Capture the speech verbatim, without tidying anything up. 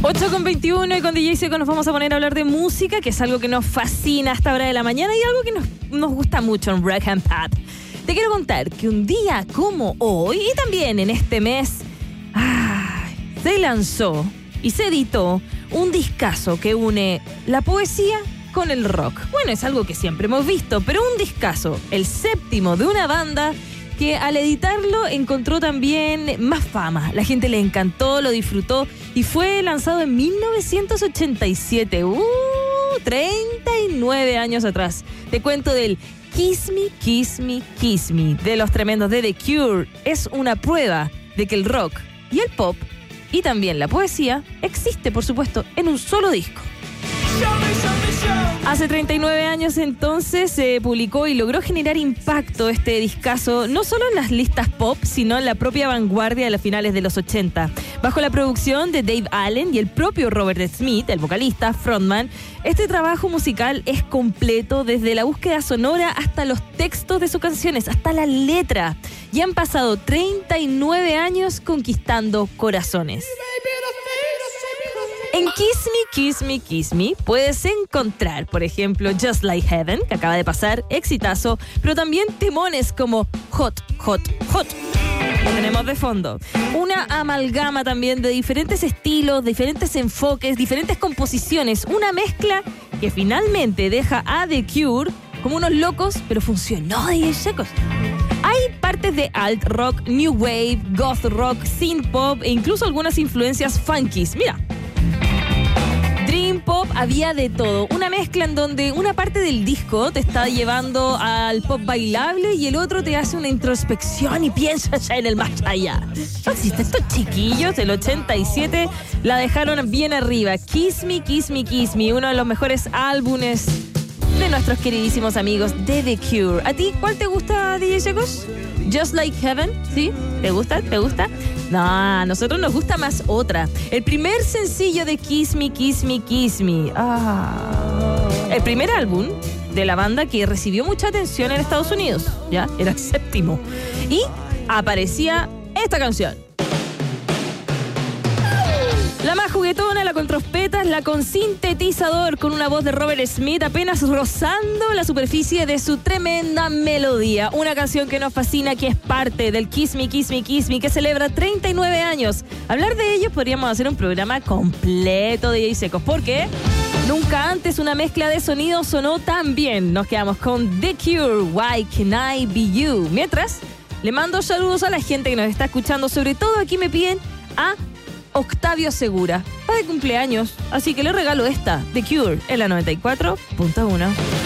ocho con veintiuno y con D J Seco nos vamos a poner a hablar de música, que es algo que nos fascina a esta hora de la mañana y algo que nos, nos gusta mucho en Rock and Pop. Te quiero contar que un día como hoy y también en este mes ay, se lanzó y se editó un discazo que une la poesía con el rock. Bueno, es algo que siempre hemos visto, pero un discazo, el séptimo de una banda que al editarlo encontró también más fama. La gente le encantó, lo disfrutó y fue lanzado en mil novecientos ochenta y siete. ¡Uh! treinta y nueve años atrás. Te cuento del Kiss Me, Kiss Me, Kiss Me de los tremendos de The Cure. Es una prueba de que el rock y el pop y también la poesía existe, por supuesto, en un solo disco. Hace treinta y nueve años entonces se publicó y logró generar impacto este discazo, no solo en las listas pop, sino en la propia vanguardia de las finales de los ochenta. Bajo la producción de Dave Allen y el propio Robert Smith, el vocalista, frontman, este trabajo musical es completo desde la búsqueda sonora hasta los textos de sus canciones, hasta la letra. Y han pasado treinta y nueve años conquistando corazones. En Kiss Me, Kiss Me, Kiss Me puedes encontrar, por ejemplo, Just Like Heaven, que acaba de pasar, exitazo, pero también temones como Hot, Hot, Hot. Lo tenemos de fondo. Una amalgama también de diferentes estilos, diferentes enfoques, diferentes composiciones. Una mezcla que finalmente deja a The Cure como unos locos, pero funcionó, D J Secos. Hay partes de alt rock, new wave, goth rock, synth pop e incluso algunas influencias funkies. Mira. Dream Pop había de todo, una mezcla en donde una parte del disco te está llevando al pop bailable y el otro te hace una introspección y piensas ya en el más allá. Entonces, estos chiquillos del ochenta y siete la dejaron bien arriba. Kiss Me, Kiss Me, Kiss Me, uno de los mejores álbumes de nuestros queridísimos amigos de The Cure. ¿A ti cuál te gusta, D J Secos? Just Like Heaven, ¿sí? ¿Te gusta? ¿Te gusta? No, a nosotros nos gusta más otra. El primer sencillo de Kiss Me, Kiss Me, Kiss Me. Ah. El primer álbum de la banda que recibió mucha atención en Estados Unidos. Ya, era el séptimo. Y aparecía esta canción. La más juguetona, la con trompetas, la con sintetizador, con una voz de Robert Smith apenas rozando la superficie de su tremenda melodía. Una canción que nos fascina, que es parte del Kiss Me, Kiss Me, Kiss Me, que celebra treinta y nueve años. Hablar de ellos podríamos hacer un programa completo de D J Secos, porque nunca antes una mezcla de sonidos sonó tan bien. Nos quedamos con The Cure, Why Can I Be You. Mientras, le mando saludos a la gente que nos está escuchando. Sobre todo aquí me piden a Octavio Segura, está de cumpleaños, así que le regalo esta, The Cure, en la noventa y cuatro punto uno.